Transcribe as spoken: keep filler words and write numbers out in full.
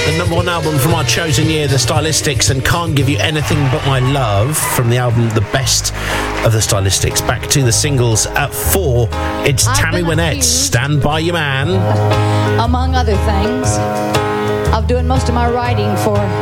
the number one album from our chosen year, The Stylistics, and Can't Give You Anything But My Love from the album The Best of The Stylistics. Back to the singles at four. It's I've Tammy been Wynette's accused, Stand By Your Man. among other things, of doing most of my writing for